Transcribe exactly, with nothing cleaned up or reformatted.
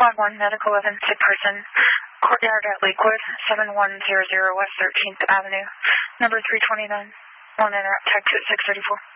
Squad one, medical eleven, sick person, courtyard at Lakewood, seven one zero zero West thirteenth Avenue, number three twenty-nine. One interact text at six thirty-four.